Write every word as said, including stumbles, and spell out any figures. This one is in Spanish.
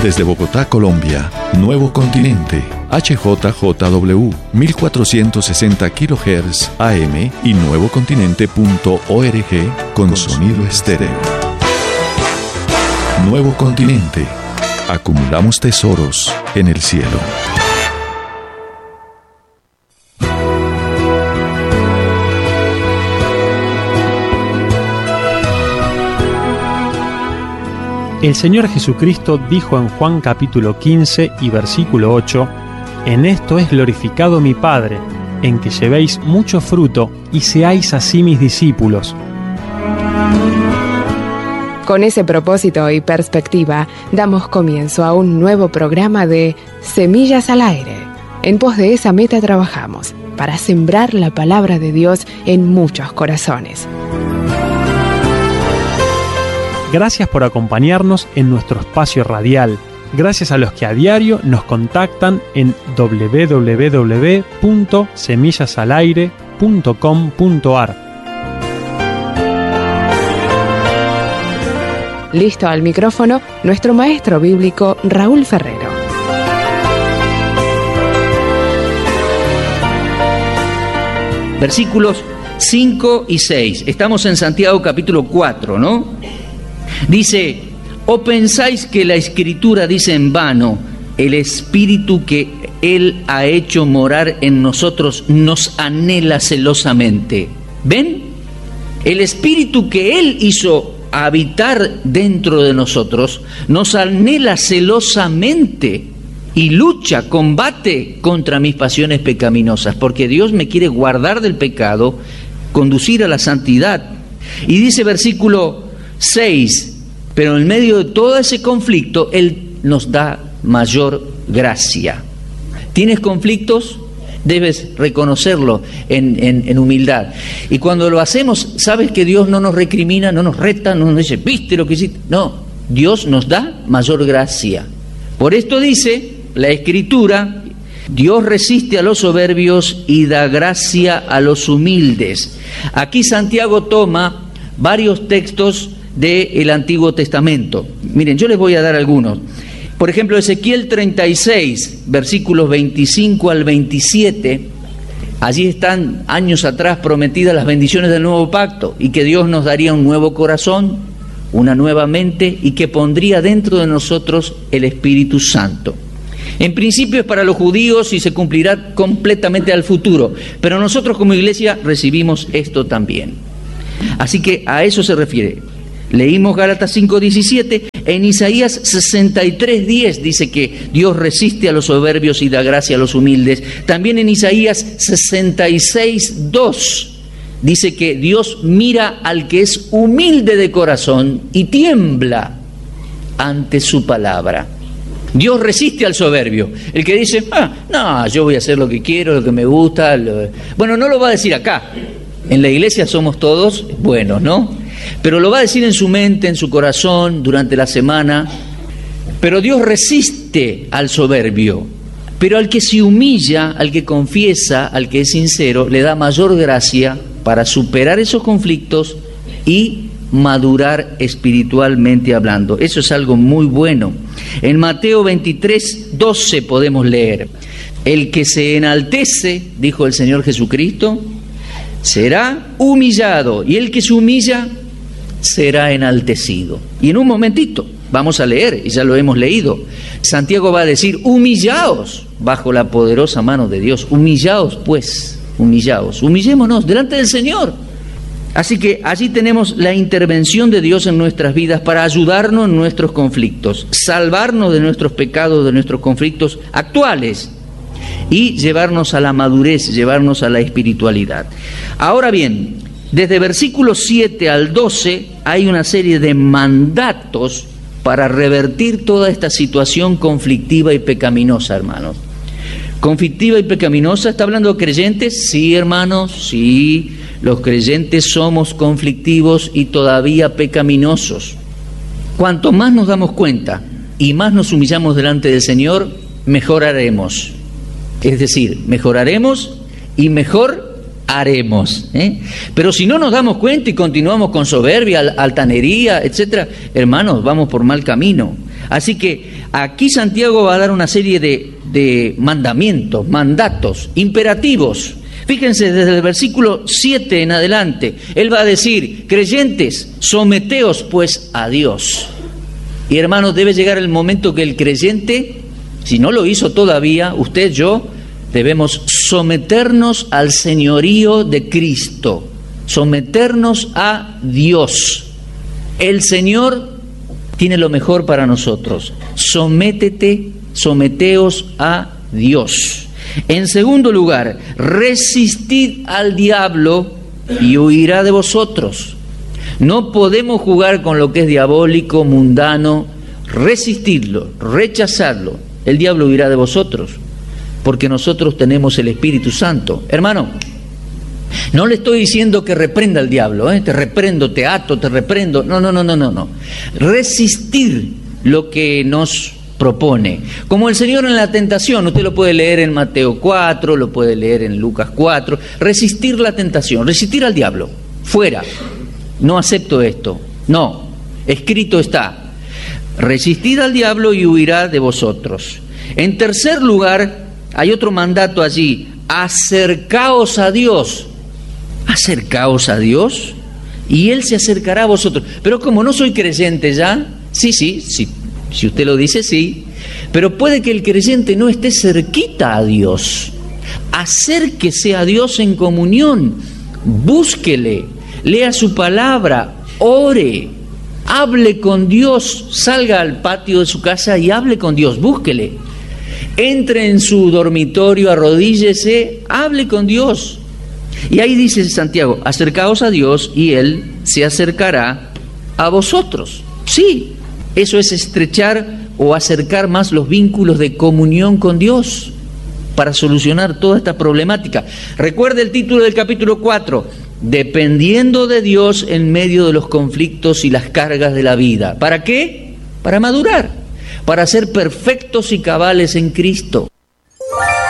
Desde Bogotá, Colombia, Nuevo Continente, H J J W, mil cuatrocientos sesenta kilohertz A M y nuevocontinente punto org con sonido estéreo. Nuevo Continente. Acumulamos tesoros en el cielo. El Señor Jesucristo dijo en Juan capítulo quince y versículo ocho: En esto es glorificado mi Padre, en que llevéis mucho fruto y seáis así mis discípulos. Con ese propósito y perspectiva, damos comienzo a un nuevo programa de Semillas al Aire. En pos de esa meta trabajamos, para sembrar la palabra de Dios en muchos corazones. Gracias por acompañarnos en nuestro espacio radial. Gracias a los que a diario nos contactan en doble u doble u doble u punto semillas al aire punto com punto a r. Listo al micrófono, nuestro maestro bíblico Raúl Ferrero. Versículos cinco y seis. Estamos en Santiago capítulo cuatro, ¿no? Dice: ¿o pensáis que la Escritura dice en vano, el Espíritu que Él ha hecho morar en nosotros nos anhela celosamente? ¿Ven? El Espíritu que Él hizo habitar dentro de nosotros nos anhela celosamente y lucha, combate contra mis pasiones pecaminosas, porque Dios me quiere guardar del pecado, conducir a la santidad. Y dice versículo seis, pero en medio de todo ese conflicto Él nos da mayor gracia. ¿Tienes conflictos? Debes reconocerlo en, en, en humildad. Y cuando lo hacemos, sabes que Dios no nos recrimina, no nos reta, no nos dice, ¿viste lo que hiciste? No, Dios nos da mayor gracia. Por esto dice la Escritura: Dios resiste a los soberbios y da gracia a los humildes. Aquí Santiago toma varios textos del Antiguo Testamento. Miren, yo les voy a dar algunos. Por ejemplo, Ezequiel treinta y seis, versículos veinticinco al veintisiete. Allí están años atrás prometidas las bendiciones del nuevo pacto, y que Dios nos daría un nuevo corazón, una nueva mente, y que pondría dentro de nosotros el Espíritu Santo. En principio es para los judíos y se cumplirá completamente al futuro, pero nosotros como iglesia recibimos esto también. Así que a eso se refiere. Leímos Gálatas cinco diecisiete, en Isaías sesenta y tres diez dice que Dios resiste a los soberbios y da gracia a los humildes. También en Isaías sesenta y seis dos dice que Dios mira al que es humilde de corazón y tiembla ante su palabra. Dios resiste al soberbio, el que dice, ah, no, yo voy a hacer lo que quiero, lo que me gusta. Lo... Bueno, no lo va a decir acá. En la iglesia somos todos buenos, ¿no? Pero lo va a decir en su mente, en su corazón, durante la semana. Pero Dios resiste al soberbio. Pero al que se humilla, al que confiesa, al que es sincero, le da mayor gracia para superar esos conflictos y madurar espiritualmente hablando. Eso es algo muy bueno. En Mateo veintitrés doce podemos leer: el que se enaltece, dijo el Señor Jesucristo, será humillado, y el que se humilla será enaltecido. Y en un momentito vamos a leer, y ya lo hemos leído, Santiago va a decir: humillaos bajo la poderosa mano de Dios. Humillaos pues, humillaos, humillémonos delante del Señor. Así que allí tenemos la intervención de Dios en nuestras vidas para ayudarnos en nuestros conflictos, salvarnos de nuestros pecados, de nuestros conflictos actuales, y llevarnos a la madurez, llevarnos a la espiritualidad. Ahora bien, desde versículos siete al doce hay una serie de mandatos para revertir toda esta situación conflictiva y pecaminosa, hermanos. Conflictiva y pecaminosa, ¿está hablando de creyentes? Sí, hermanos, sí. Los creyentes somos conflictivos y todavía pecaminosos. Cuanto más nos damos cuenta y más nos humillamos delante del Señor, mejoraremos. Es decir, mejoraremos y mejor haremos. ¿eh? Pero si no nos damos cuenta y continuamos con soberbia, altanería, etcétera, hermanos, vamos por mal camino. Así que aquí Santiago va a dar una serie de, de mandamientos, mandatos, imperativos. Fíjense, desde el versículo siete en adelante, él va a decir: creyentes, someteos pues a Dios. Y hermanos, debe llegar el momento que el creyente, si no lo hizo todavía, usted, yo, debemos someternos al señorío de Cristo, someternos a Dios. El Señor tiene lo mejor para nosotros. Sométete, someteos a Dios. En segundo lugar, resistid al diablo y huirá de vosotros. No podemos jugar con lo que es diabólico, mundano. Resistidlo, rechazadlo. El diablo huirá de vosotros, porque nosotros tenemos el Espíritu Santo. Hermano, no le estoy diciendo que reprenda al diablo, ¿eh? te reprendo, te ato, te reprendo. No, no, no, no, no, no. Resistir lo que nos propone. Como el Señor en la tentación, usted lo puede leer en Mateo cuatro, lo puede leer en Lucas cuatro. Resistir la tentación, resistir al diablo. Fuera. No acepto esto. No. Escrito está: resistid al diablo y huirá de vosotros. En tercer lugar, hay otro mandato allí: acercaos a Dios. Acercaos a Dios y Él se acercará a vosotros. Pero como no soy creyente ya, sí, sí, sí, si usted lo dice, sí, pero puede que el creyente no esté cerquita a Dios. Acérquese a Dios en comunión, búsquele, lea su palabra, ore, hable con Dios, salga al patio de su casa y hable con Dios, búsquele. Entre en su dormitorio, arrodíllese, hable con Dios. Y ahí dice Santiago: acercaos a Dios y Él se acercará a vosotros. Sí, eso es estrechar o acercar más los vínculos de comunión con Dios para solucionar toda esta problemática. Recuerde el título del capítulo cuatro: dependiendo de Dios en medio de los conflictos y las cargas de la vida. ¿Para qué? Para madurar, para ser perfectos y cabales en Cristo.